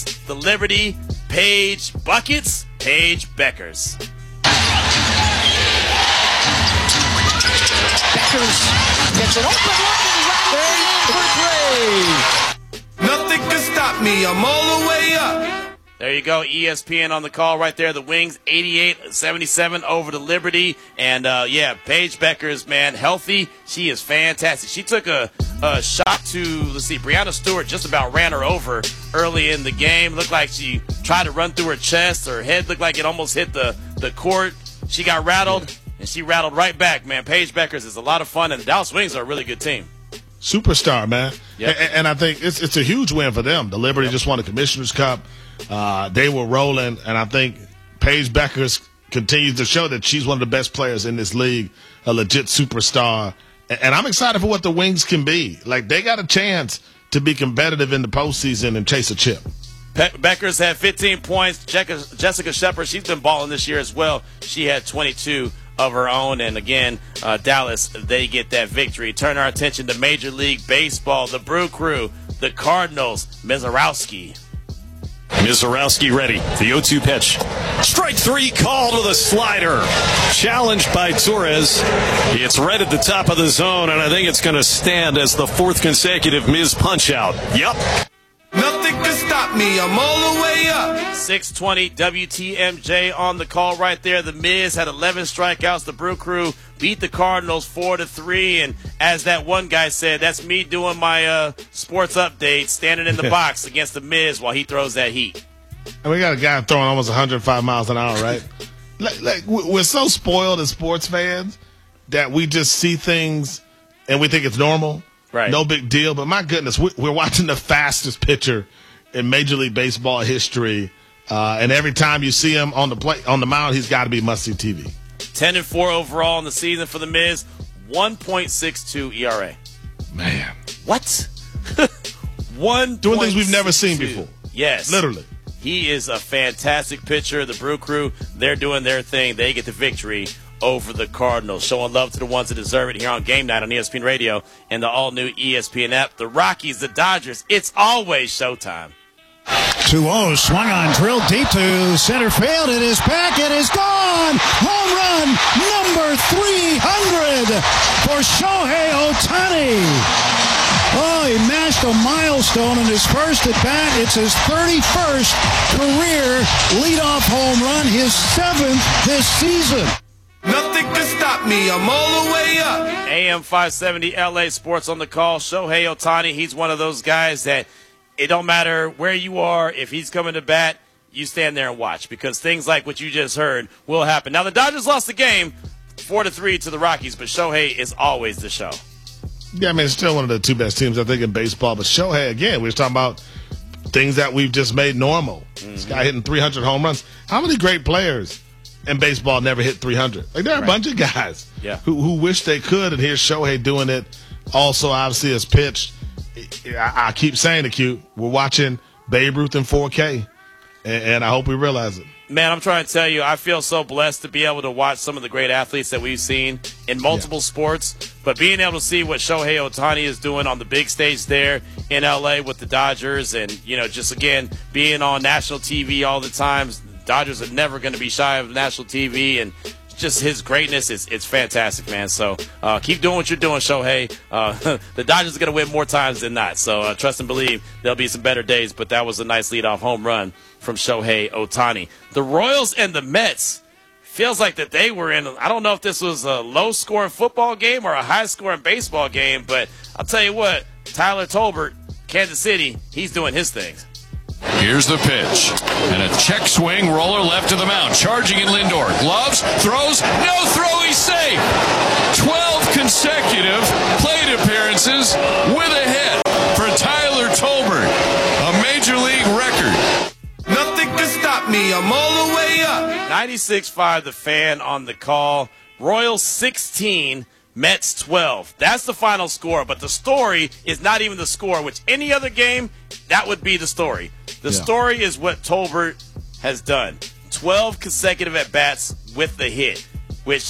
the Liberty Page Buckets, Paige Bueckers. Bueckers gets it open for three. Nothing can stop me. I'm all the way up. There you go, ESPN on the call right there. The Wings 88-77 over the Liberty. And, Paige Bueckers, man, healthy. She is fantastic. She took a shot to, Brianna Stewart just about ran her over early in the game. Looked like she tried to run through her chest. Her head looked like it almost hit the court. She got rattled, and she rattled right back, man. Paige Bueckers is a lot of fun, and the Dallas Wings are a really good team. Superstar, man. Yep. And I think it's a huge win for them. The Liberty just won the Commissioner's Cup. They were rolling, and I think Paige Bueckers continues to show that she's one of the best players in this league, a legit superstar. And I'm excited for what the Wings can be. Like, they got a chance to be competitive in the postseason and chase a chip. Bueckers had 15 points. Jessica Shepard, she's been balling this year as well. She had 22 of her own. And, again, Dallas, they get that victory. Turn our attention to Major League Baseball. The Brew Crew, the Cardinals, Mizorowski. Mizorowski ready. The 0-2 pitch. Strike three called with a slider. Challenged by Torres. It's right at the top of the zone, and I think it's going to stand as the fourth consecutive Miz punch-out. Yep. Nothing can stop me. I'm all the way up. 620 WTMJ on the call right there. The Miz had 11 strikeouts. The Brew Crew beat the Cardinals 4-3. And as that one guy said, that's me doing my sports update, standing in the box against the Miz while he throws that heat. And we got a guy throwing almost 105 miles an hour, right? like we're so spoiled as sports fans that we just see things and we think it's normal. Right. No big deal. But my goodness, we're watching the fastest pitcher in Major League Baseball history. And every time you see him on the mound, he's got to be must-see TV. 10-4 overall in the season for the Miz. 1.62 ERA. Man. What? Doing things we've never seen before. Yes. Literally. He is a fantastic pitcher. The Brew Crew, they're doing their thing. They get the victory over the Cardinals. Showing love to the ones that deserve it here on Game Night on ESPN Radio and the all-new ESPN app. The Rockies, the Dodgers, it's always showtime. 2-0, swung on, drilled deep to center field. It is back. It is gone. Home run number 300 for Shohei Ohtani. Oh, he mashed a milestone in his first at bat. It's his 31st career leadoff home run, his 7th this season. Nothing can stop me. I'm all the way up. AM 570 LA Sports on the call. Shohei Ohtani, he's one of those guys that it don't matter where you are. If he's coming to bat, you stand there and watch because things like what you just heard will happen. Now, the Dodgers lost the game 4-3 to the Rockies, but Shohei is always the show. Yeah, I mean, it's still one of the two best teams, I think, in baseball. But Shohei, again, we were talking about things that we've just made normal. Mm-hmm. This guy hitting 300 home runs. How many great players in baseball never hit 300? Like, there are a bunch of guys who wish they could, and here's Shohei doing it. Also, obviously, has pitched. I keep saying it, Q. We're watching Babe Ruth in 4K, and I hope we realize it. Man, I'm trying to tell you, I feel so blessed to be able to watch some of the great athletes that we've seen in multiple sports, but being able to see what Shohei Ohtani is doing on the big stage there in L.A. with the Dodgers and, just, again, being on national TV all the time. Dodgers are never going to be shy of national TV, and just his greatness it's fantastic, man. So keep doing what you're doing, Shohei. The Dodgers are going to win more times than not. So trust and believe there'll be some better days. But that was a nice leadoff home run from Shohei Ohtani. The Royals and the Mets feels like that they were in. I don't know if this was a low-scoring football game or a high-scoring baseball game, but I'll tell you what, Tyler Tolbert, Kansas City, he's doing his things. Here's the pitch. And a check swing, roller left to the mound. Charging in Lindor. Gloves, throws, no throw, he's safe. 12 consecutive plate appearances with a hit for Tyler Tolbert. A major league record. Nothing can stop me. I'm all the way up. 96.5 The Fan on the call. Royals 16, Mets 12. That's the final score, but the story is not even the score, which any other game, that would be the story. The story is what Tolbert has done. 12 consecutive at-bats with the hit.